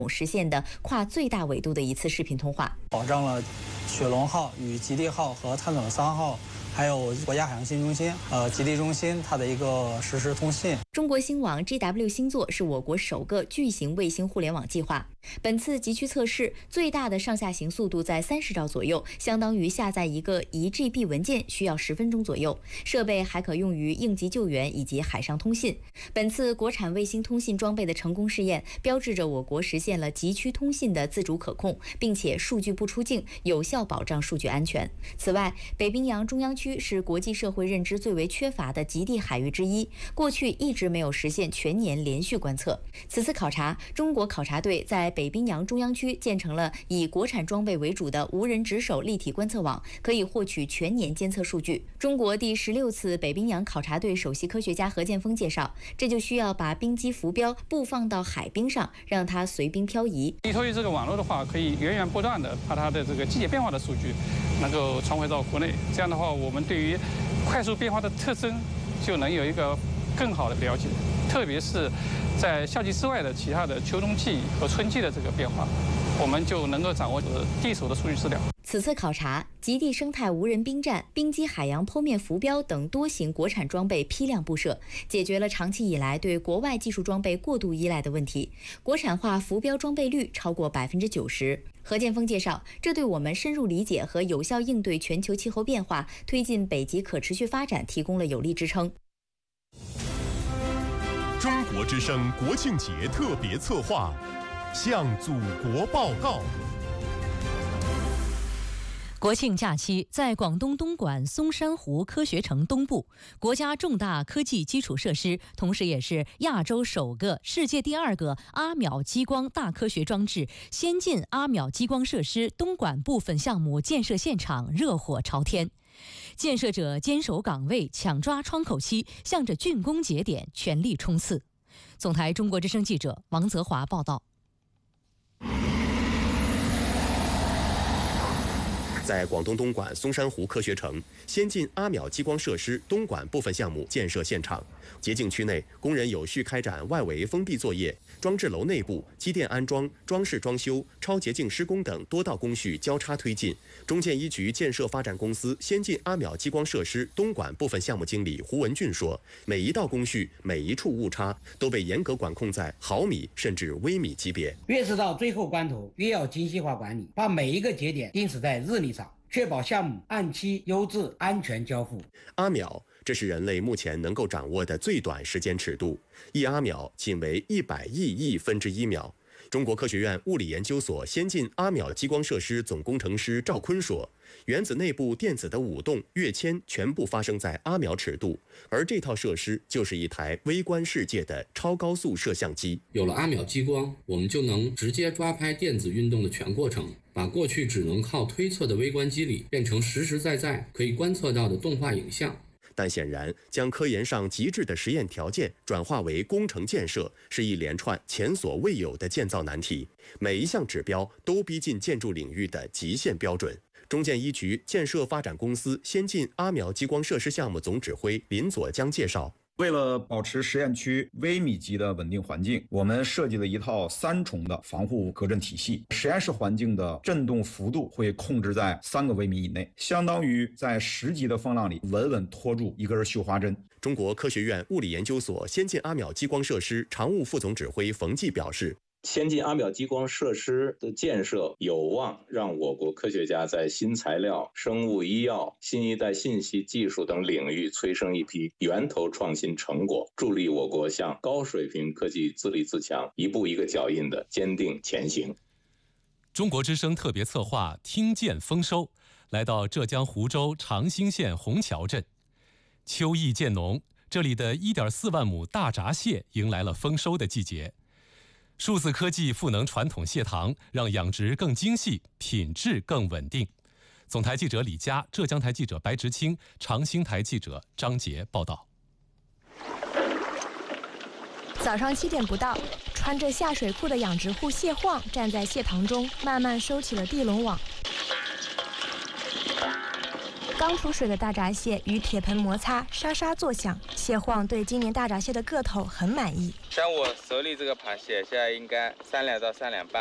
实现的跨最大纬度的一次视频通话， 保障了雪龙号与极地号和探索3号。还有国家海洋信息中心、极地中心它的一个实时通信。 中国星网 GW 星座是我国首个巨型卫星互联网计划。本次极区测试最大的上下行速度在30兆左右，相当于下载一个1GB 文件需要10分钟左右。设备还可用于应急救援以及海上通信。本次国产卫星通信装备的成功试验，标志着我国实现了极区通信的自主可控，并且数据不出境，有效保障数据安全。此外，北冰洋中央区是国际社会认知最为缺乏的极地海域之一，过去一直没有实现全年连续观测。此次考察，中国考察队在北冰洋中央区建成了以国产装备为主的无人值守立体观测网，可以获取全年监测数据。中国第16次北冰洋考察队首席科学家何建峰介绍，这就需要把冰机浮标布放到海冰上，让它随冰漂移。 依托于这个网络的话，可以源源不断的把它的这个季节变化的数据能够传回到国内，这样的话，我们对于快速变化的特征就能有一个更好的了解，特别是在夏季之外的其他的秋冬季和春季的这个变化，我们就能够掌握第一手的数据资料。 此次考察，极地生态无人冰站、冰机海洋剖面浮标等多型国产装备批量布设，解决了长期以来对国外技术装备过度依赖的问题。国产化浮标装备率超过90%。何建峰介绍，这对我们深入理解和有效应对全球气候变化、推进北极可持续发展提供了有力支撑。 中国之声国庆节特别策划，向祖国报告。 国庆假期，在广东东莞松山湖科学城东部，国家重大科技基础设施，同时也是亚洲首个、世界第2个阿秒激光大科学装置先进阿秒激光设施东莞部分项目建设现场热火朝天，建设者坚守岗位，抢抓窗口期，向着竣工节点全力冲刺。总台中国之声记者王泽华报道。 在广东东莞松山湖科学城，先进阿秒激光设施东莞部分项目建设现场，洁净区内工人有序开展外围封闭作业，装置楼内部机电安装、装饰装修、超洁净施工等多道工序交叉推进。中建一局建设发展公司先进阿秒激光设施东莞部分项目经理胡文俊说，每一道工序、每一处误差都被严格管控在毫米甚至微米级别。 越是到最后关头，越要精细化管理，把每一个节点定死在日历上，确保项目按期、优质、安全交付。 阿秒，这是人类目前能够掌握的最短时间尺度，一阿秒仅为100亿分之1秒。中国科学院物理研究所先进阿秒激光设施总工程师赵坤说，原子内部电子的舞动、跃迁全部发生在阿秒尺度，而这套设施就是一台微观世界的超高速摄像机。 有了阿秒激光，我们就能直接抓拍电子运动的全过程，把过去只能靠推测的微观机理变成实实在在可以观测到的动画影像。 但显然，将科研上极致的实验条件转化为工程建设，是一连串前所未有的建造难题。每一项指标都逼近建筑领域的极限标准。中建一局建设发展公司先进阿秒激光设施项目总指挥林佐江介绍， 为了保持实验区微米级的稳定环境，我们设计了一套3重的防护隔震体系。实验室环境的震动幅度会控制在3个微米以内，相当于在10级的风浪里稳稳拖住一根绣花针。 中国科学院物理研究所先进阿秒激光设施常务副总指挥冯骥表示， 先进阿秒激光设施的建设有望让我国科学家在新材料、生物医药、新一代信息技术等领域催生一批源头创新成果，助力我国向高水平科技自立自强一步一个脚印的坚定前行。 中国之声特别策划听见丰收，来到浙江湖州长兴县虹桥镇。秋意渐浓，这里的1.4万亩大闸蟹迎来了丰收的季节。数字科技赋能传统蟹塘，让养殖更精细，品质更稳定。总台记者李佳、浙江台记者白直清、长兴台记者张杰报道。 早上7点不到，穿着下水裤的养殖户谢晃站在蟹塘中，慢慢收起了地笼网。 刚出水的大闸蟹与铁盆摩擦，沙沙作响。蟹晃对今年大闸蟹的个头很满意。 像我手里这个螃蟹，现在应该3两到3两半。